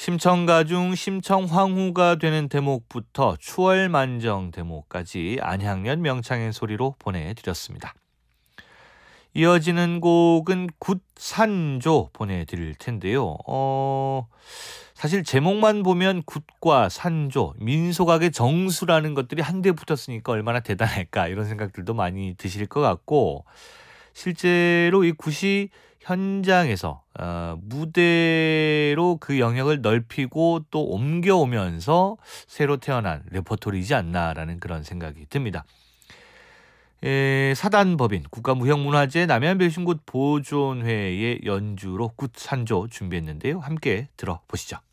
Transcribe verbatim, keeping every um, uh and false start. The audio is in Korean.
심청가 중 심청황후가 되는 대목부터 추월만정 대목까지 안향연 명창의 소리로 보내드렸습니다. 이어지는 곡은 굿산조 보내드릴 텐데요. 어, 사실 제목만 보면 굿과 산조, 민속악의 정수라는 것들이 한데 붙었으니까 얼마나 대단할까 이런 생각들도 많이 드실 것 같고, 실제로 이 굿이 현장에서 어, 무대로 그 영역을 넓히고 또 옮겨오면서 새로 태어난 레퍼토리이지 않나라는 그런 생각이 듭니다. 에, 사단법인 국가무형문화재 남해안별신굿 보존회의 연주로 굿산조 준비했는데요. 함께 들어보시죠.